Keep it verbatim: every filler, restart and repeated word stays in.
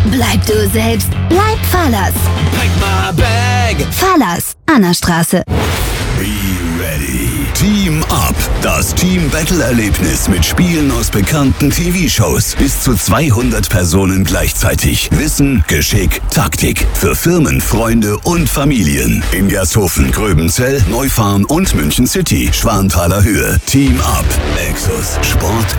Bleib du selbst. Bleib Fahrlers. Pack my bag. Fahrlers. Annastraße. Be ready. Team Up. Das Team-Battle-Erlebnis mit Spielen aus bekannten T V-Shows. Bis zu zweihundert Personen gleichzeitig. Wissen, Geschick, Taktik. Für Firmen, Freunde und Familien. In Gershofen, Gröbenzell, Neufahren und München City. Schwanthaler Höhe. Team Up. Exos. Sport